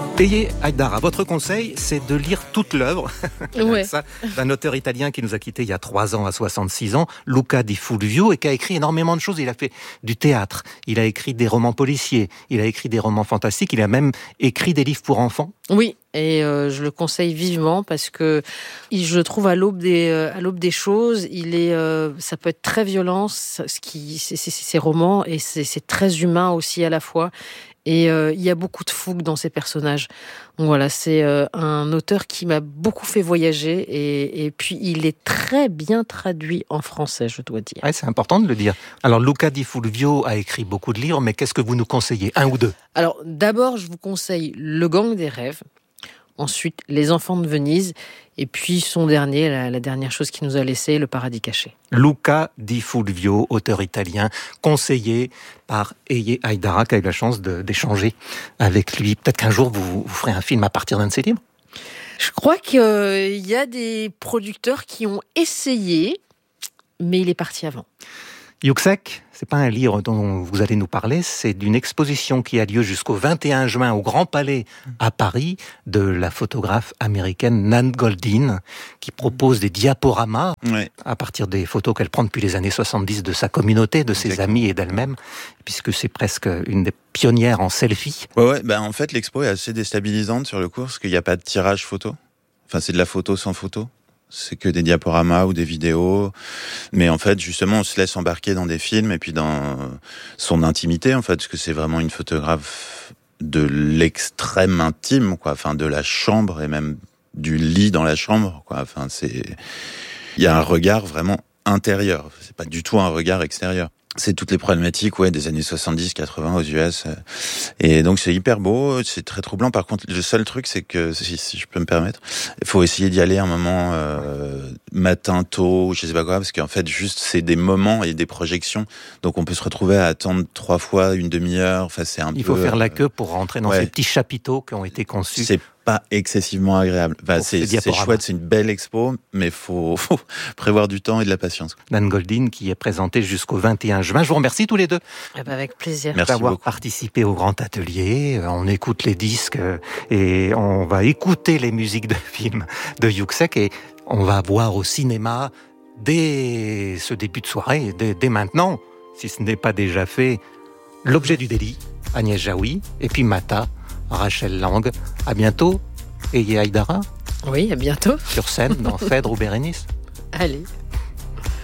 Ayez Haïdara, votre conseil, c'est de lire toute l'œuvre d'un auteur italien qui nous a quittés il y a 3 ans à 66 ans, Luca Di Fulvio, et qui a écrit énormément de choses. Il a fait du théâtre, il a écrit des romans policiers, il a écrit des romans fantastiques, il a même écrit des livres pour enfants. Oui, et je le conseille vivement parce que je le trouve à l'aube des choses. Ça peut être très violent, ces romans, et c'est très humain aussi à la fois. Et il y a beaucoup de fougue dans ces personnages. Donc voilà, c'est un auteur qui m'a beaucoup fait voyager et puis il est très bien traduit en français, je dois dire. Ouais, c'est important de le dire. Alors Luca Di Fulvio a écrit beaucoup de livres, mais qu'est-ce que vous nous conseillez? 1 ou 2? Alors d'abord, je vous conseille Le Gang des rêves. Ensuite, Les enfants de Venise. Et puis son dernier, la dernière chose qu'il nous a laissé, Le paradis caché. Luca Di Fulvio, auteur italien, conseillé par Eye Haïdara, qui a eu la chance d'échanger avec lui. Peut-être qu'un jour, vous ferez un film à partir d'un de ses livres? Je crois qu'il y a des producteurs qui ont essayé, mais il est parti avant. Yuxek, c'est pas un livre dont vous allez nous parler, c'est d'une exposition qui a lieu jusqu'au 21 juin au Grand Palais à Paris de la photographe américaine Nan Goldin, qui propose des diaporamas à partir des photos qu'elle prend depuis les années 70 de sa communauté, de ses amis et d'elle-même, puisque c'est presque une des pionnières en selfie. En fait, l'expo est assez déstabilisante sur le coup, parce qu'il n'y a pas de tirage photo. Enfin, c'est de la photo sans photo. C'est que des diaporamas ou des vidéos. Mais en fait, justement, on se laisse embarquer dans des films et puis dans son intimité, en fait, parce que c'est vraiment une photographe de l'extrême intime, quoi. Enfin, de la chambre et même du lit dans la chambre, quoi. Enfin, il y a un regard vraiment intérieur. C'est pas du tout un regard extérieur. C'est toutes les problématiques, des années 70, 80 aux US. Et donc, c'est hyper beau, c'est très troublant. Par contre, le seul truc, c'est que, si je peux me permettre, il faut essayer d'y aller un moment, matin, tôt, je sais pas quoi, parce qu'en fait, juste, c'est des moments et des projections. Donc, on peut se retrouver à attendre 3 fois une demi-heure. Enfin, il faut faire la queue pour rentrer dans ces petits chapiteaux qui ont été conçus. C'est pas excessivement agréable. Enfin, c'est chouette, c'est une belle expo, mais faut prévoir du temps et de la patience. Nan Goldin qui est présentée jusqu'au 21 juin. Je vous remercie tous les deux. Avec plaisir. Merci d'avoir beaucoup. participé au grand atelier. On écoute les disques et on va écouter les musiques de films de Yuxek et on va voir au cinéma dès ce début de soirée, dès maintenant, si ce n'est pas déjà fait, L'objet du délit, Agnès Jaoui, et puis Mata, Rachel Lang. À bientôt, Eye Haïdara. Oui, à bientôt. Sur scène, dans Phèdre ou Bérénice. Allez.